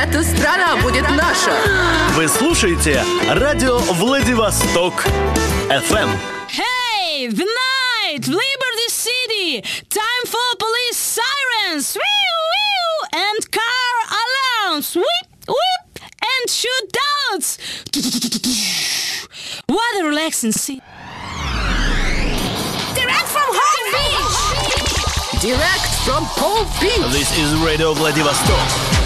эта страна будет наша. Вы слушаете радио Владивосток FM. Hey, the night, Liberty City. Time for police sirens. Wee, and car alarms. Whip, whip, and shootouts. What a relaxing scene. Direct from Palm Beach. Direct from Palm Beach. This is Radio Vladivostok.